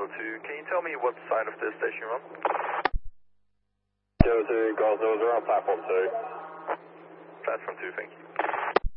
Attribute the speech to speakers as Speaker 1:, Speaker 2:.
Speaker 1: 2, can you tell me what side of the station you're on?
Speaker 2: Kilo 2, Golf Nose, we're on platform 2.
Speaker 1: Platform 2, thank you.